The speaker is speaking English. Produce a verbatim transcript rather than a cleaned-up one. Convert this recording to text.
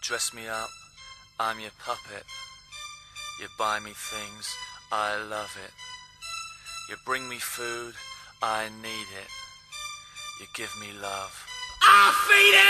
dress me up, I'm your puppet. You buy me things, I love it. You bring me food, I need it. You give me love, I feed it!